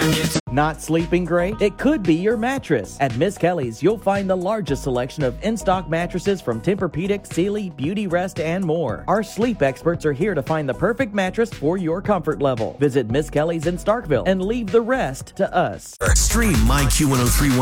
Not sleeping great? It could be your mattress. At Miss Kelly's, you'll find the largest selection of in-stock mattresses from Tempur-Pedic, Sealy, Beauty Rest, and more. Our sleep experts are here to find the perfect mattress for your comfort level. Visit Miss Kelly's in Starkville and leave the rest to us. Stream My Q103